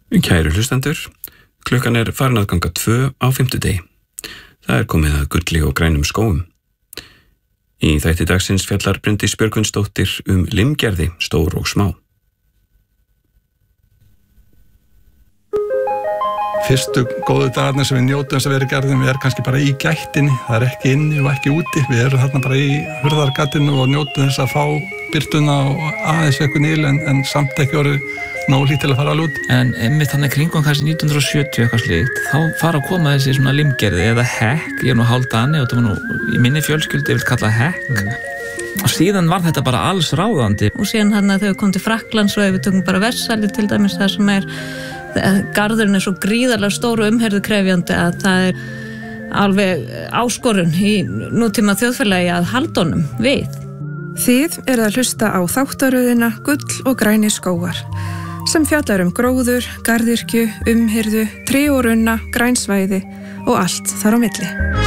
Kæru hlustendur, klukkan farin að ganga 2 á fimmtudegi. Það komið að gulli og grænum skógum. Í þætti dagsins fjallar Bryndís Björgvinsdóttir limgerði, stór og smá. Fyrstu góðu dagarnir sem við njótum þess að vera í garðinum, við kannski bara í gættinni, það ekki inni og ekki úti. Við erum þarna bara í hurðargatinu og njótum þess að fá birtuna og aðeins eitthvað nýl en samt ekki orðið nóg lítið til að fara alveg út. En einmitt þannig kringum kannski 1970 eitthvað slíkt, þá fara að koma þessi svona limgerði eða hekk, ég nú hálfdani og það var í minni fjölskyldu ég vil kalla hekk. Og síðan var þetta bara alls ráðandi. Og síðan þarna þegar við komum til Frakklands og ef við tökum bara Versalli til dæmis, það sem garðurinn svo gríðarlega stóru umherðukrefjandi að það alveg áskorun í nútíma þjóðfélagi að halda honum við. Þið að hlusta á þáttaröðina Gull og græni skógar sem fjallar gróður, garðyrkju, umhirðu, tré og runna, grænsvæði og allt þar á milli.